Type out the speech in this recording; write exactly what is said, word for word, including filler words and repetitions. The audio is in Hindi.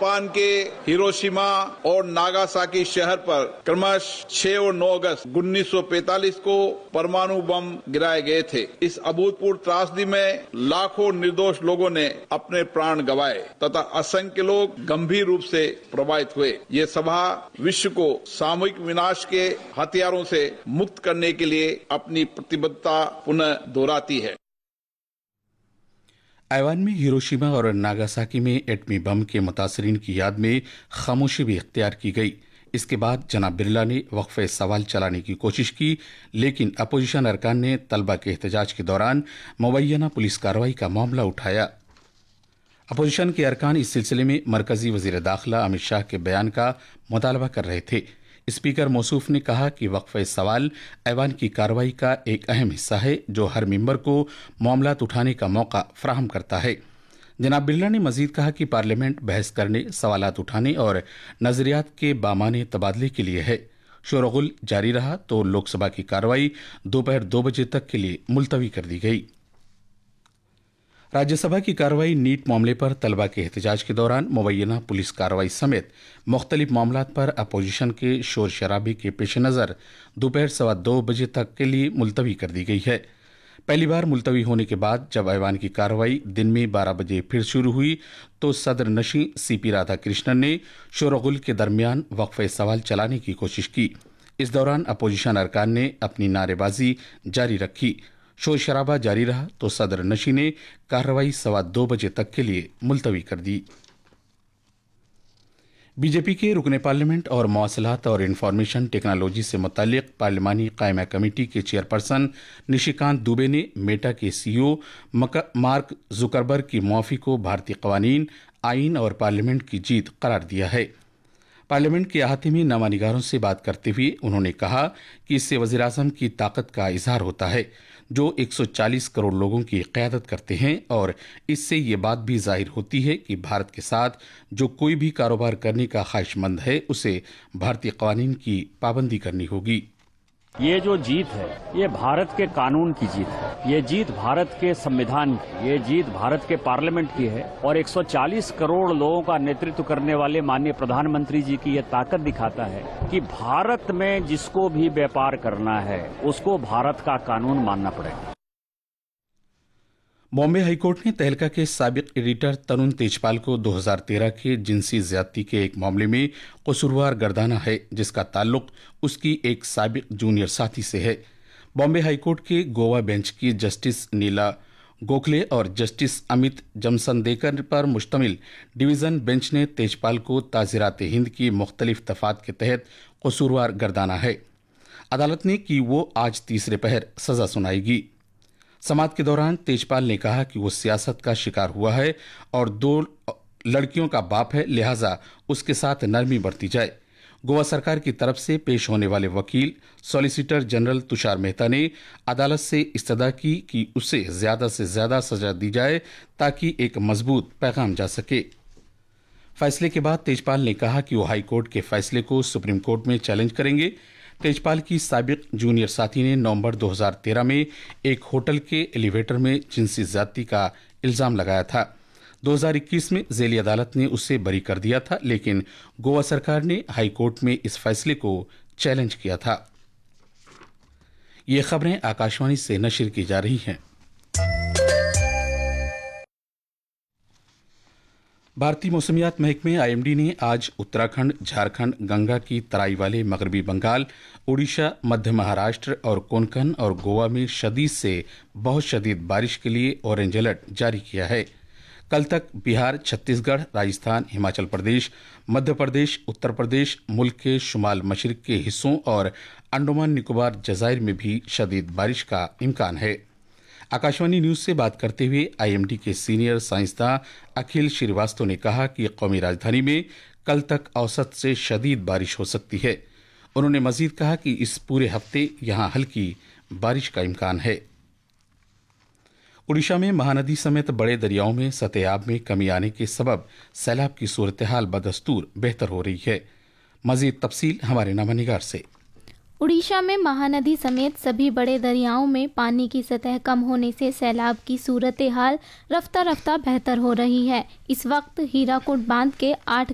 जापान के हिरोशिमा और नागासाकी शहर पर क्रमशः छह और नौ अगस्त उन्नीस सौ पैंतालीस को परमाणु बम गिराए गए थे। इस अभूतपूर्व त्रासदी में लाखों निर्दोष लोगों ने अपने प्राण गंवाए तथा असंख्य लोग गंभीर रूप से प्रभावित हुए। ये सभा विश्व को सामूहिक विनाश के हथियारों से मुक्त करने के लिए अपनी प्रतिबद्धता पुनः दोहराती है। आइवान में हिरोशिमा और नागासाकी में एटमी बम के मुतासरीन की याद में खामोशी भी इख्तियार की गई। इसके बाद जनाब बिरला ने वक्फे सवाल चलाने की कोशिश की, लेकिन अपोजिशन अरकान ने तलबा के एहतजाज के दौरान मुबैना पुलिस कार्रवाई का मामला उठाया। अपोजिशन के अरकान इस सिलसिले में मरकजी वजीर दाखिला अमित शाह के बयान का मुतालबा कर रहे थे। स्पीकर मौसूफ ने कहा कि वक्फे सवाल ऐवान की कार्रवाई का एक अहम हिस्सा है जो हर मेंबर को मामलात उठाने का मौका फराहम करता है। जनाब बिरला ने मजीद कहा कि पार्लियामेंट बहस करने, सवालात उठाने और नजरियात के बामाने तबादले के लिए है। शोरगुल जारी रहा तो लोकसभा की कार्रवाई दोपहर दो बजे तक के लिए मुलतवी कर दी गई। राज्यसभा की कार्रवाई नीट मामले पर तलबा के एहतजाज के दौरान मुबैना पुलिस कार्रवाई समेत मुख्तलिफ मामलात पर अपोजिशन के शोर शराबे के पेश नज़र दोपहर सवा दो बजे तक के लिए मुलतवी कर दी गई है। पहली बार मुलतवी होने के बाद जब ऐवान की कार्रवाई दिन में बारह बजे फिर शुरू हुई तो सदर नशीं सीपी राधाकृष्णन ने शोरगुल के दरमियान वक्फे सवाल चलाने की कोशिश की। इस दौरान अपोजिशन अरकान ने अपनी नारेबाजी जारी रखी। शोर शराबा जारी रहा तो सदर नशी ने कार्रवाई सवा दो बजे तक के लिए मुलतवी कर दी। बीजेपी के रुकने पार्लियामेंट और मवासलात और इंफॉर्मेशन टेक्नोलॉजी से मुतालिक पार्लिमानी कायमा कमेटी के चेयरपर्सन निशिकांत दुबे ने मेटा के सीईओ मार्क जुकरबर्ग की मुआफी को भारतीय कवानीन, आइन और पार्लियामेंट की जीत करार दिया है। पार्लियामेंट के अहाते में नवानिगारों से बात करते हुए उन्होंने कहा कि इससे वज़ीर-ए-आज़म की ताकत का इजहार होता है जो एक सौ चालीस करोड़ लोगों की क़यादत करते हैं, और इससे ये बात भी जाहिर होती है कि भारत के साथ जो कोई भी कारोबार करने का ख्वाहिशमंद है उसे भारतीय कानून की पाबंदी करनी होगी। ये जो जीत है ये भारत के कानून की जीत है, ये जीत भारत के संविधान की, ये जीत भारत के पार्लियामेंट की है और एक सौ चालीस करोड़ लोगों का नेतृत्व करने वाले माननीय प्रधानमंत्री जी की ये ताकत दिखाता है कि भारत में जिसको भी व्यापार करना है उसको भारत का कानून मानना पड़ेगा। बॉम्बे हाईकोर्ट ने तहलका के साबिक एडिटर तरुण तेजपाल को दो हज़ार तेरह के जिनसी ज्यादती के एक मामले में कसूरवार गर्दाना है जिसका ताल्लुक उसकी एक साबिक जूनियर साथी से है। बॉम्बे हाईकोर्ट के गोवा बेंच की जस्टिस नीला गोखले और जस्टिस अमित जमसंदेकर पर मुश्तमिल डिवीजन बेंच ने तेजपाल को ताज़ीरात हिंद की मुख्तलिफ दफात के तहत कसूरवार गर्दाना है। अदालत ने कि वो आज तीसरे पहर सजा सुनाएगी। समात के दौरान तेजपाल ने कहा कि वो सियासत का शिकार हुआ है और दो लड़कियों का बाप है, लिहाजा उसके साथ नरमी बरती जाए। गोवा सरकार की तरफ से पेश होने वाले वकील सॉलिसिटर जनरल तुषार मेहता ने अदालत से इस्तदा की कि उसे ज्यादा से ज्यादा सजा दी जाए ताकि एक मजबूत पैगाम जा सके। फैसले के बाद तेजपाल ने कहा कि वो हाईकोर्ट के फैसले को सुप्रीम कोर्ट में चैलेंज करेंगे। तेजपाल की साबिक जूनियर साथी ने नवंबर दो हज़ार तेरह में एक होटल के एलिवेटर में जिनसी ज्यादती का इल्जाम लगाया था। दो हज़ार इक्कीस में जेली अदालत ने उसे बरी कर दिया था, लेकिन गोवा सरकार ने हाई कोर्ट में इस फैसले को चैलेंज किया था। ये खबरें आकाशवाणी से नशर की जा रही हैं। भारतीय मौसमियात महकमे आईएमडी ने आज उत्तराखंड, झारखंड, गंगा की तराई वाले मगरबी बंगाल, उड़ीसा, मध्य महाराष्ट्र और कोंकण और गोवा में शदीद से बहुत शदीद बारिश के लिए ऑरेंज अलर्ट जारी किया है। कल तक बिहार, छत्तीसगढ़, राजस्थान, हिमाचल प्रदेश, मध्य प्रदेश, उत्तर प्रदेश, मुल्क के शुमाल मशरिक के हिस्सों और अंडमान निकोबार जजायर में भी शदीद बारिश का इम्कान है। आकाशवाणी न्यूज से बात करते हुए आईएमडी के सीनियर साइंसदान अखिल श्रीवास्तव ने कहा कि कौमी राजधानी में कल तक औसत से शदीद बारिश हो सकती है। उन्होंने मजीद कहा कि इस पूरे हफ्ते यहां हल्की बारिश का इम्कान है। उड़ीसा में महानदी समेत बड़े दरियाओं में सतह में कमी आने के सबब सैलाब की सूरत हाल बदस्तूर बेहतर हो रही है। मजीद तफसील हमारे नामानिगार से। उड़ीसा में महानदी समेत सभी बड़े दरियाओं में पानी की सतह कम होने से सैलाब की सूरत हाल रफ्ता रफ्ता बेहतर हो रही है। इस वक्त हीराकुड बांध के आठ